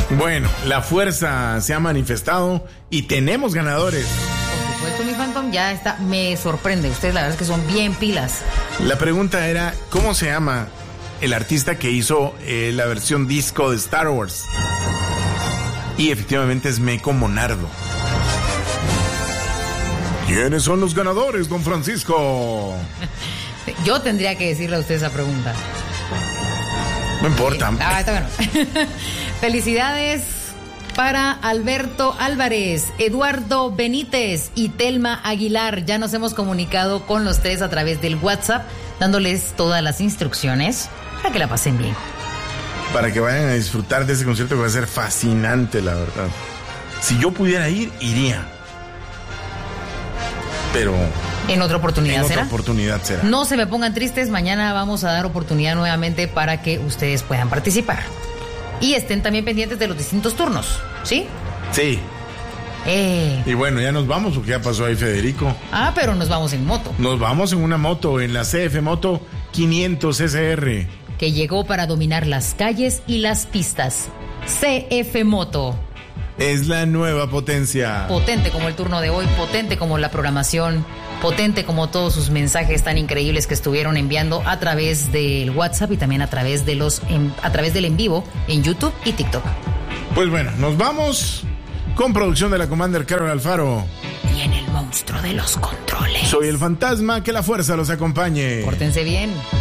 Bueno, la fuerza se ha manifestado y tenemos ganadores. Por supuesto, mi Phantom, ya está. Me sorprende. Ustedes la verdad es que son bien pilas. La pregunta era, ¿cómo se llama el artista que hizo la versión disco de Star Wars? Y efectivamente es Meco Monardo. ¿Quiénes son los ganadores, don Francisco? Yo tendría que decirle a usted esa pregunta. No importa. Está bueno. Felicidades para Alberto Álvarez, Eduardo Benítez y Telma Aguilar. Ya nos hemos comunicado con los tres a través del WhatsApp, dándoles todas las instrucciones para que la pasen bien. Para que vayan a disfrutar de ese concierto que va a ser fascinante, la verdad. Si yo pudiera ir, iría. Pero en otra oportunidad será. No se me pongan tristes, mañana vamos a dar oportunidad nuevamente para que ustedes puedan participar. Y estén también pendientes de los distintos turnos, ¿sí? Sí. Y bueno, ya nos vamos, porque ya pasó ahí Federico. Pero nos vamos en moto. Nos vamos en una moto, en la CF Moto 500 SR. Que llegó para dominar las calles y las pistas. CF Moto. Es la nueva potencia. Potente como el turno de hoy, potente como la programación, potente como todos sus mensajes tan increíbles que estuvieron enviando a través del WhatsApp y también a través del en vivo en YouTube y TikTok. Pues bueno, nos vamos con producción de la Commander Carol Alfaro. Y en el monstruo de los controles. Soy el fantasma, que la fuerza los acompañe. Pórtense bien.